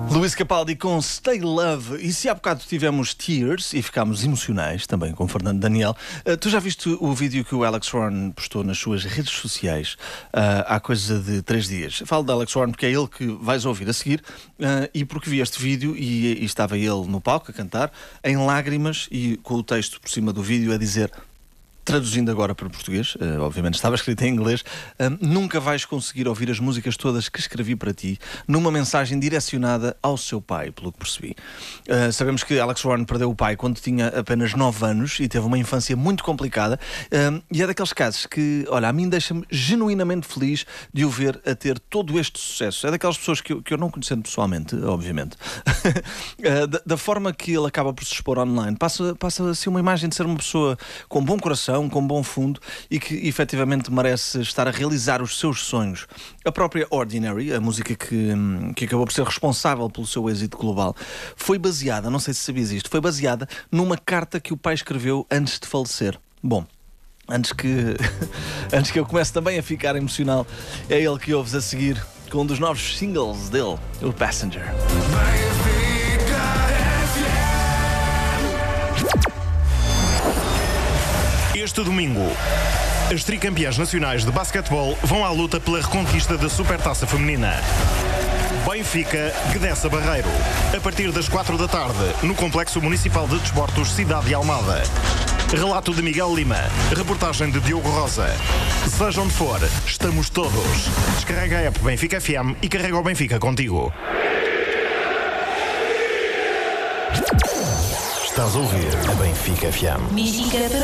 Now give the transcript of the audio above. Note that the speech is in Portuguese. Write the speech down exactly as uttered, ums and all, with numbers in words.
Luís Capaldi com Stay Love. E se há bocado tivemos Tears e ficámos emocionais, também com Fernando Daniel, uh, tu já viste o vídeo que o Alex Warren postou nas suas redes sociais uh, há coisa de três dias? Falo de Alex Warren porque é ele que vais ouvir a seguir uh, e porque vi este vídeo e, e estava ele no palco a cantar em lágrimas e com o texto por cima do vídeo a dizer... Traduzindo agora para português, uh, obviamente estava escrito em inglês, uh, nunca vais conseguir ouvir as músicas todas que escrevi para ti numa mensagem direcionada ao seu pai, pelo que percebi. Uh, sabemos que Alex Warren perdeu o pai quando tinha apenas nove anos e teve uma infância muito complicada, uh, e é daqueles casos que, olha, a mim deixa-me genuinamente feliz de o ver a ter todo este sucesso. É daquelas pessoas que eu, que eu não conhecendo pessoalmente, obviamente, uh, da, da forma que ele acaba por se expor online, passa, passa a ser uma imagem de ser uma pessoa com bom coração, com bom fundo e que efetivamente merece estar a realizar os seus sonhos. A própria Ordinary, a música que, que acabou por ser responsável pelo seu êxito global, foi baseada, não sei se sabias isto, foi baseada numa carta que o pai escreveu antes de falecer. Bom, antes que, antes que eu comece também a ficar emocional, é ele que ouves a seguir com um dos novos singles dele, o Passenger. Este domingo, as tricampeãs nacionais de basquetebol vão à luta pela reconquista da Supertaça Feminina. Benfica, Gdessa Barreiro. A partir das quatro da tarde, no Complexo Municipal de Desportos Cidade de Almada. Relato de Miguel Lima. Reportagem de Diogo Rosa. Seja onde for, estamos todos. Descarrega a app Benfica F M e carrega o Benfica contigo. Estás a ouvir a Benfica F M.